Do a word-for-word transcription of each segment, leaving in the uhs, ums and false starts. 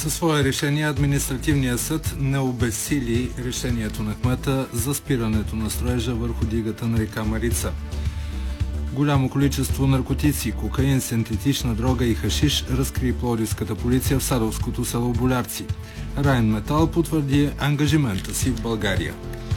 Със свое решение административният съд не обезсили решението на кмета за спирането на строежа върху дигата на река Марица. Голямо количество наркотици, кокаин, синтетична дрога и хашиш разкри пловдивската полиция в садовското село Болярци. Райнметал потвърди ангажимента си в България.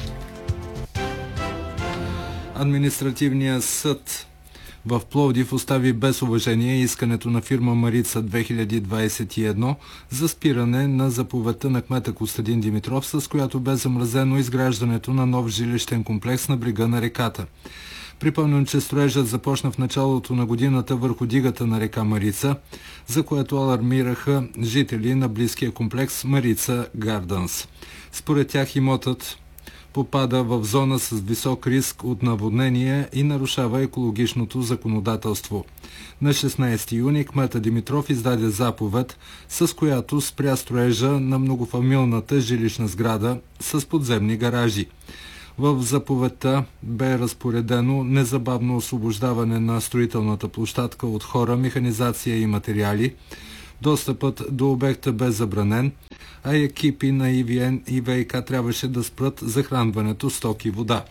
Административният съд в Пловдив остави без уважение искането на фирма Марица две хиляди двадесет и едно за спиране на заповедта на кмета Костадин Димитров, с която бе замразено изграждането на нов жилищен комплекс на брега на реката. Припомням, че строежът започна в началото на годината върху дигата на река Марица, за което алармираха жители на близкия комплекс Марица Гардънс. Според тях имотът попада в зона с висок риск от наводнение и нарушава екологичното законодателство. На шестнадесети юни кмета Димитров издаде заповед, с която спря строежа на многофамилната жилищна сграда с подземни гаражи. В заповедта бе разпоредено незабавно освобождаване на строителната площадка от хора, механизация и материали. Достъпът до обекта бе забранен, а екипи на И Ви Ен и ВиК трябваше да спрат захранването с ток и вода.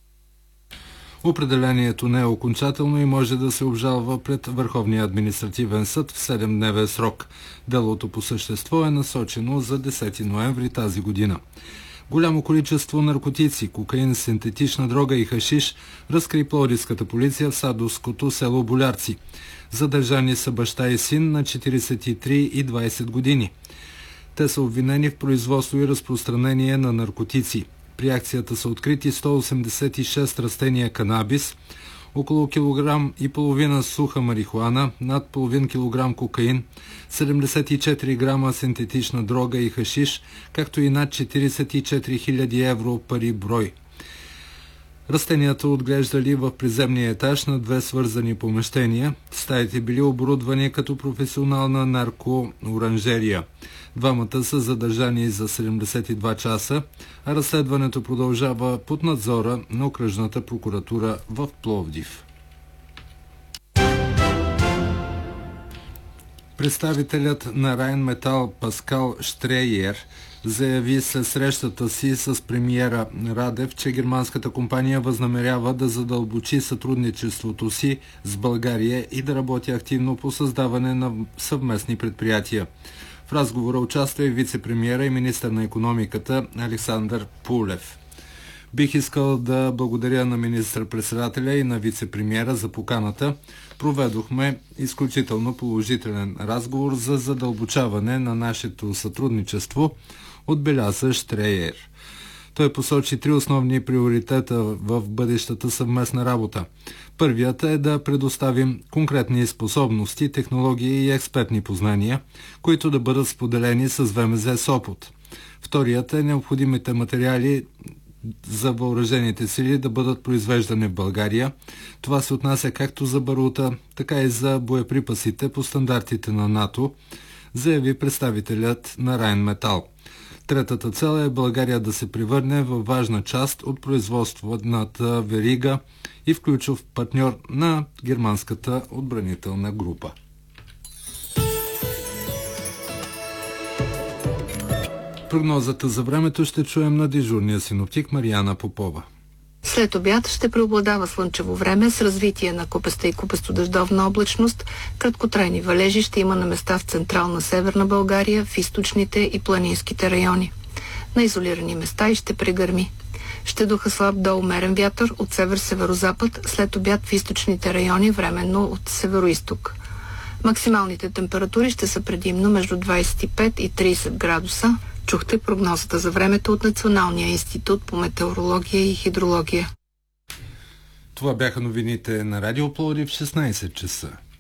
Определението не е окончателно и може да се обжалва пред Върховния административен съд в седемдневен срок. Делото по същество е насочено за десети ноември тази година. Голямо количество наркотици, кокаин, синтетична дрога и хашиш разкри пловдивската полиция в садовското село Болярци. Задържани са баща и син на четиридесет и три и двадесет години. Те са обвинени в производство и разпространение на наркотици. При акцията са открити сто осемдесет и шест растения канабис, около килограм и половина суха марихуана, над половин килограм кокаин, седемдесет и четири грама синтетична дрога и хашиш, както и над четиридесет и четири хиляди евро пари брой. Растенията отглеждали в приземния етаж на две свързани помещения. Стаите били оборудвани като професионална наркооранжерия. Двамата са задържани за седемдесет и два часа, а разследването продължава под надзора на окръжната прокуратура в Пловдив. Представителят на Райнметал Паскал Штрейер заяви след срещата си с премиера Радев, че германската компания възнамерява да задълбочи сътрудничеството си с България и да работи активно по създаване на съвместни предприятия. В разговора участва и вице-премиера и министър на икономиката Александър Пулев. Бих искал да благодаря на министър-председателя и на вице-премиера за поканата. Проведохме изключително положителен разговор за задълбочаване на нашето сътрудничество, отбеляза Штрейер. Той посочи три основни приоритета в бъдещата съвместна работа. Първият е да предоставим конкретни способности, технологии и експертни познания, които да бъдат споделени с ВМЗ Сопот. Вторият е необходимите материали за въоръжените сили да бъдат произвеждани в България. Това се отнася както за барута, така и за боеприпасите по стандартите на НАТО, заяви представителят на Райнметал. Третата цел е България да се превърне във важна част от производствената верига и в ключов партньор на германската отбранителна група. Прогнозата за времето ще чуем на дежурния синоптик Мариана Попова. След обяд ще преобладава слънчево време с развитие на купеста и купесто-дъждовна облачност. Краткотрайни валежи ще има на места в централна Северна България, в източните и планинските райони. На изолирани места и ще прегърми. Ще духа слаб до умерен вятър от север-северозапад, след обяд в източните райони, временно от североизток. Максималните температури ще са предимно между двадесет и пет и тридесет градуса. Чухте прогнозата за времето от Националния институт по метеорология и хидрология. Това бяха новините на Радио Пловдив в шестнадесет часа.